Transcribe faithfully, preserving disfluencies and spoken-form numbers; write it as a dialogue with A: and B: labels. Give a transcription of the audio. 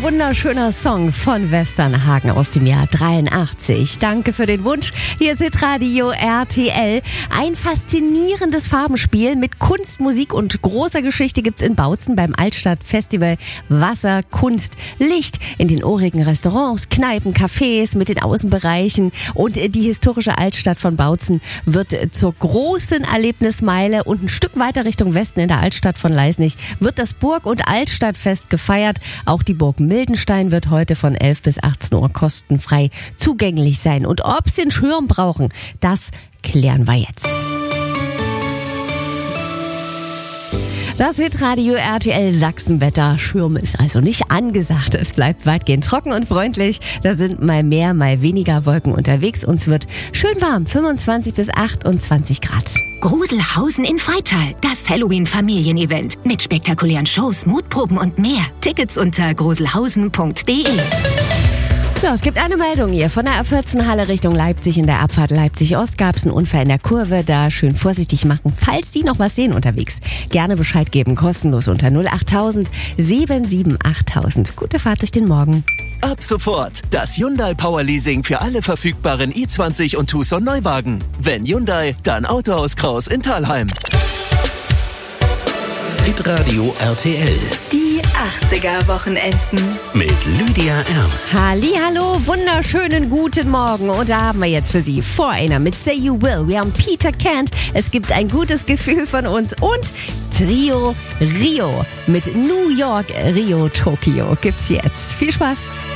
A: wunderschöner Song von Westernhagen aus dem Jahr dreiundachtzig. Danke für den Wunsch. Hier ist Hitradio R T L. Ein faszinierendes Farbenspiel mit Kunst, Musik und großer Geschichte gibt's in Bautzen beim Altstadtfestival Wasser, Kunst, Licht in den urigen Restaurants, Kneipen, Cafés mit den Außenbereichen. Und die historische Altstadt von Bautzen wird zur großen Erlebnismeile und ein Stück weiter Richtung Westen in der Altstadt von Leisnig wird das Burg- und Altstadtfest gefeiert. Auch die Burg Mildenstein wird heute von elf bis achtzehn Uhr kostenfrei zugänglich sein. Und ob sie einen Schirm brauchen, das klären wir jetzt. Das Hitradio R T L Sachsenwetter. Schirm ist also nicht angesagt. Es bleibt weitgehend trocken und freundlich. Da sind mal mehr, mal weniger Wolken unterwegs. Uns wird schön warm, fünfundzwanzig bis achtundzwanzig Grad.
B: Gruselhausen in Freital, das Halloween-Familienevent mit spektakulären Shows, Mutproben und mehr. Tickets unter gruselhausen punkt de.
A: So, es gibt eine Meldung hier von der A vierzehn Halle Richtung Leipzig. In der Abfahrt Leipzig-Ost gab es einen Unfall in der Kurve. Da schön vorsichtig machen, falls die noch was sehen unterwegs. Gerne Bescheid geben, kostenlos unter null acht tausend sieben sieben acht tausend. Gute Fahrt durch den Morgen.
C: Ab sofort das Hyundai Power Leasing für alle verfügbaren i zwanzig und Tucson Neuwagen. Wenn Hyundai, dann Autohaus Kraus in Thalheim.
D: Hitradio R T L.
B: Die achtziger-Wochenenden.
D: Mit Lydia Ernst.
A: Hallihallo, wunderschönen guten Morgen. Und da haben wir jetzt für Sie Foreigner mit Say You Will. Wir haben Peter Kent. Es gibt ein gutes Gefühl von uns. Und Trio Rio mit New York, Rio, Tokio gibt's jetzt. Viel Spaß.